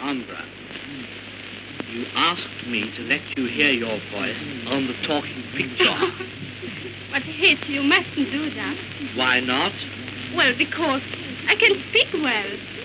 Alejandra, you asked me to let you hear your voice on the talking picture. But, Hitch, you mustn't do that. Why not? Well, because I can speak well.